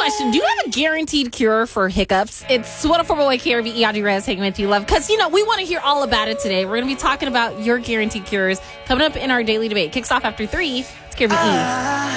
question. Do you have a guaranteed cure for hiccups? It's 104.1 KRVE, Audrey Rez hanging with you, love. Because, we want to hear all about it today. We're going to be talking about your guaranteed cures coming up in our daily debate. Kicks off after 3. It's KRVE.